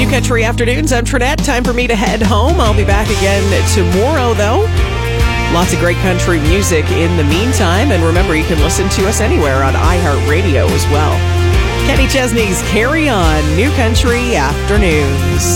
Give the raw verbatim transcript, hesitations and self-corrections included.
New Country Afternoons. I'm Trinette. Time for me to head home. I'll be back again tomorrow, though. Lots of great country music in the meantime. And remember, you can listen to us anywhere on iHeartRadio as well. Kenny Chesney's Carry On, New Country Afternoons.